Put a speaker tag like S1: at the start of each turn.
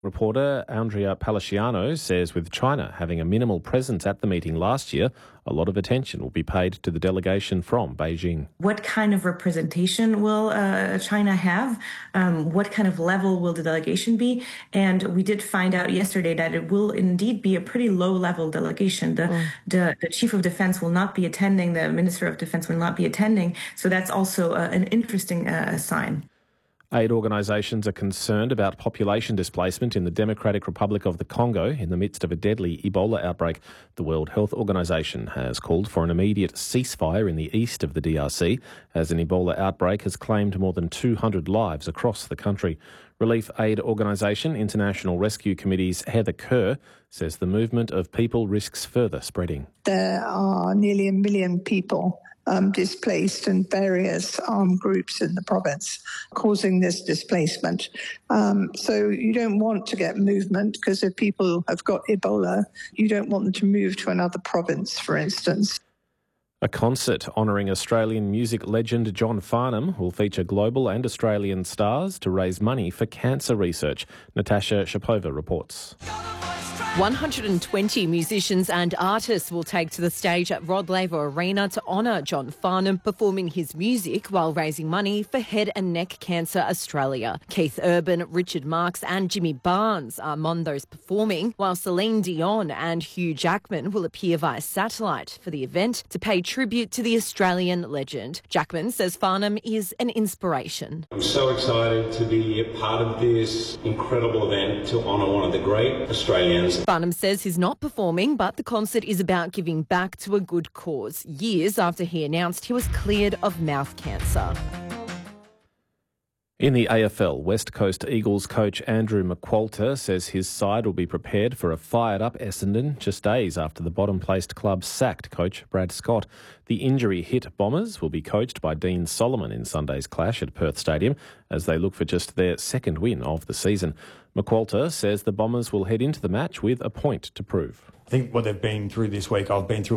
S1: Reporter Andrea Palaciano says with China having a minimal presence at the meeting last year, a lot of attention will be paid to the delegation from Beijing.
S2: What kind of representation will China have? What kind of level will the delegation be? And we did find out yesterday that it will indeed be a pretty low-level delegation. The Chief of Defense will not be attending. The Minister of Defense will not be attending. So that's also an interesting sign.
S1: Aid organisations are concerned about population displacement in the Democratic Republic of the Congo in the midst of a deadly Ebola outbreak. The World Health Organization has called for an immediate ceasefire in the east of the DRC as an Ebola outbreak has claimed more than 200 lives across the country. Relief aid organisation International Rescue Committee's Heather Kerr says the movement of people risks further spreading.
S3: There are nearly 1 million people displaced and various armed groups in the province causing this displacement. So you don't want to get movement because if people have got Ebola, you don't want them to move to another province, for instance.
S1: A concert honouring Australian music legend John Farnham will feature global and Australian stars to raise money for cancer research. Natasha Shapova reports.
S4: 120 musicians and artists will take to the stage at Rod Laver Arena to honour John Farnham, performing his music while raising money for Head and Neck Cancer Australia. Keith Urban, Richard Marx and Jimmy Barnes are among those performing, while Celine Dion and Hugh Jackman will appear via satellite for the event to pay tribute to the Australian legend. Jackman says Farnham is an inspiration.
S5: I'm so excited to be a part of this incredible event to honour one of the great Australians.
S4: Farnham says he's not performing, but the concert is about giving back to a good cause, years after he announced he was cleared of mouth cancer.
S1: In the AFL, West Coast Eagles coach Andrew McQualter says his side will be prepared for a fired-up Essendon just days after the bottom-placed club sacked coach Brad Scott. The injury-hit Bombers will be coached by Dean Solomon in Sunday's clash at Perth Stadium as they look for just their second win of the season. McQualter says the Bombers will head into the match with a point to prove.
S6: I think what they've been through this week, I've been through